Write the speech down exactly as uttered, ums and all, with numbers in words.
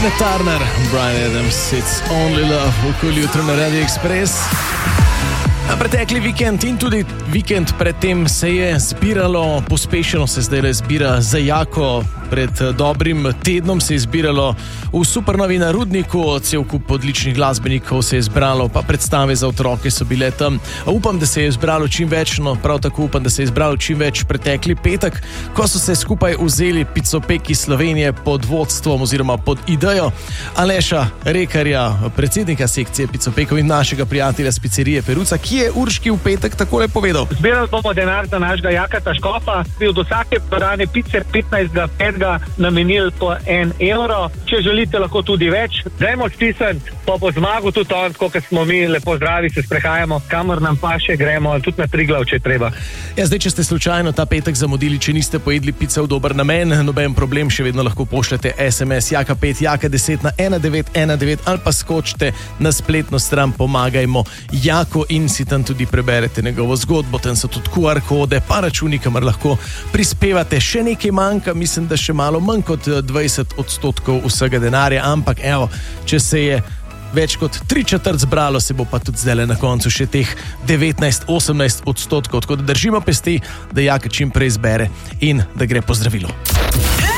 Tina Turner, Bryan Adams, It's Only Love, okoli jutro na Radio Express. Pretekli vikend in tudi vikend predtem se je zbiralo, pospešeno se zdaj le zbira za jako. Pred dobrim tednom se je zbiralo v Supernovi na Rudniku, cel kup odličnih glasbenikov se je zbralo, pa predstave za otroke so bile tam. Upam, da se je zbralo čim več, no prav tako upam, da se je zbralo čim več pretekli petek, ko so se skupaj vzeli picopeki Slovenije pod vodstvom oziroma pod idejo Aleša Rekarja, predsednika sekcije picopekov in našega prijatelja z picerije Peruca, ki je Urški v petek takole povedal. Zbirali bomo denar za našega Jakata Škofa, bi od vsake prodane pice petnajstega petega namenili po en evro. Če želite, lahko tudi več. Dajmo stisniti, pa bo zmagal tudi on, tako kot smo mi, lepo zdravi, se sprehajamo, kamor nam paše, gremo tudi na Triglav, če treba. Ja, zdaj, če ste slučajno ta petek zamudili, če niste pojedli pice v dober namen, noben problem, še vedno lahko pošljete es em es jaka pet jaka deset na ena devet ena devet ali pa skočite na spletno stran Pomagajmo Jako in si tam tudi preberete njegovo zgodbo, tam so tudi ku ar kode, pa računi, kamor lahko prispevate. Še nekaj manjka, mislim, da še malo manj kot dvajset odstotkov vsega denarja, ampak evo, če se je več kot tri četrt zbralo, se bo pa tudi zdaj na koncu še teh devetnajst osemnajst odstotkov, tako da držimo pesti, da Jaka čim prej zbere in da gre po zdravilo.